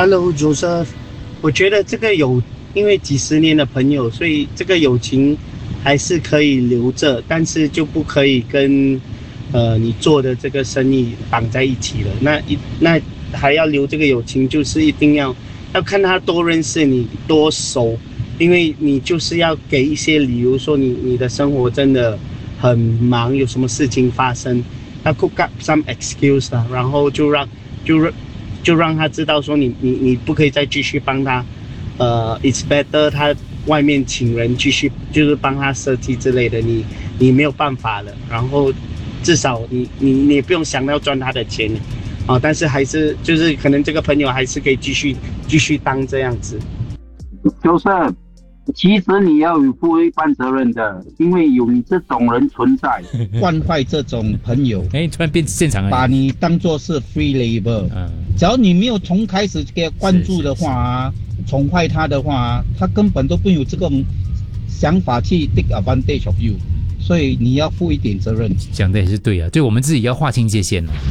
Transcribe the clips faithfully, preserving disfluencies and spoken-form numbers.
Hello Joseph，我觉得这个有因为几十年的朋友，所以这个友情还是可以留着，但是就不可以跟呃你做的这个生意绑在一起了。那一那还要留这个友情，就是一定要要看他多认识你多熟，因为你就是要给一些理由说你你的生活真的很忙，有什么事情发生，要 cook up some excuse 啦，然后就让就让就让他知道说你你你不可以再继续帮他，呃 ，it's better 他外面请人继续就是帮他设计之类的，你你没有办法了，然后至少你你你也不用想到赚他的钱，啊、哦，但是还是就是可能这个朋友还是可以继续继续当这样子。 就是，其实你要有负一半责任的，因为有你这种人存在，惯坏这种朋友， 哎，突然变现场了， 把你当作是 free labor， 嗯，只要你没有从开始给他关注的话啊，宠坏他的话啊，他根本都不有这种想法去 take advantage of you， 所以你要负一点责任。 讲的也是对啊，对我们自己要划清界限了。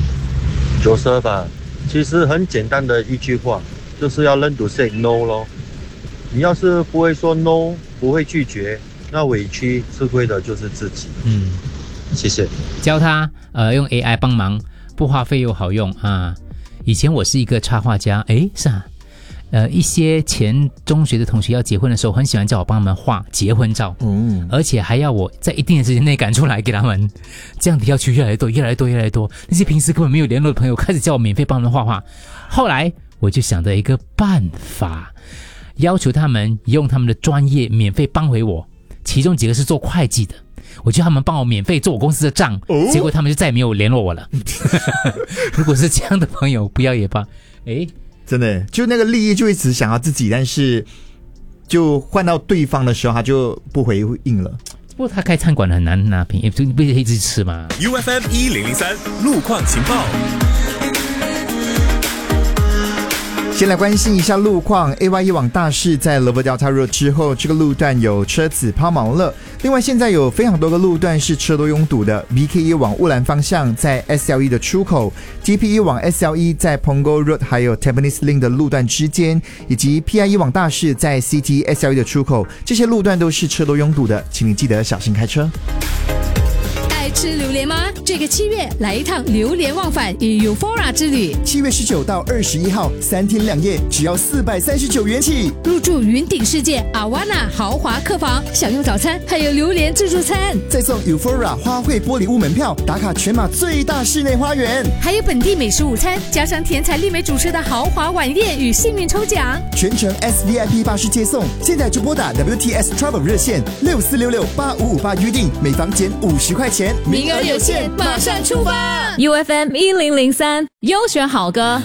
Joseph 啊，其实很简单的一句话，就是要 learn to say no 咯。你要是不会说 no， 不会拒绝，那委屈吃亏的就是自己。嗯，谢谢。 教他呃用 A I 帮忙，不花费又好用啊。以前我是一个插画家，诶，是啊，呃一些前中学的同学要结婚的时候，很喜欢叫我帮他们画结婚照，嗯，而且还要我在一定的时间内赶出来给他们，这样的要求越来越多，越来越多，越来越多。那些平时根本没有联络的朋友开始叫我免费帮他们画画，后来我就想到一个办法。要求他们用他们的专业免费帮回我，其中几个是做会计的，我叫他们帮我免费做我公司的账，哦、结果他们就再也没有联络我了。如果是这样的朋友，不要也罢。诶， 真的，就那个利益就会只想要自己，但是就换到对方的时候，他就不回应了。 不过他开餐馆很难拿便宜，不不一直吃嘛。 U F M 一零零三路况情报。 先来关心一下路况 ，A Y 一往大市在 Lower Delta Road 之后，这个路段有车子抛锚了。另外，现在有非常多个路段是车多拥堵的 ，B K 一往乌兰方向在 S L E 的出口 ，T P 一往 S L E 在 Punggol Road 还有 Tampines Link 的路段之间，以及 P I 一往大市在 C T S L E 的出口，这些路段都是车多拥堵的，请你记得小心开车。 爱吃榴莲吗？这个七月来一趟榴莲忘返与 Euphoria 之旅。 七月十九到二十一号，三天两夜，只要四百三十九元起。 入住云顶世界阿瓦纳豪华客房，享用早餐，还有榴莲自助餐， 再送 Euphoria 花卉玻璃屋门票，打卡全马最大室内花园， 还有本地美食午餐，加上甜彩丽美主持的豪华晚宴与幸运抽奖， 全程 S V I P 巴士接送。现在就拨打 W T S Travel 热线六四六六八五五八预定，每房减五十块钱。 名额有限，马上出发 ！U F M 一零零三优选好歌。